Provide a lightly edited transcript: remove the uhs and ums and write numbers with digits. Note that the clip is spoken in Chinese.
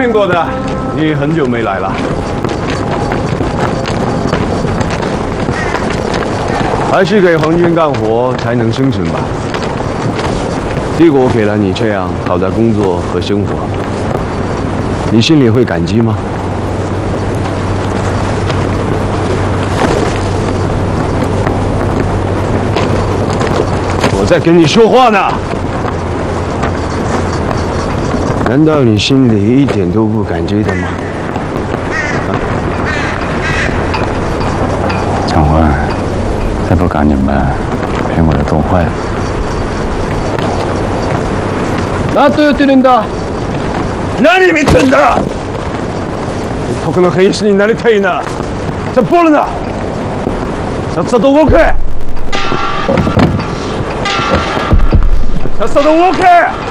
见过的，你很久没来了。还是给皇军干活才能生存吧。帝国给了你这样好的工作和生活，你心里会感激吗？我在跟你说话呢。难道你心里一点都不感激的吗？ 长官，再不赶你们，苹果就冻坏了。 나도 들린다. 나니 미친다. 토크는 회의신이 나를 태이나. 자, 볼나. 잤어도 오케이. 잤어도 오케이.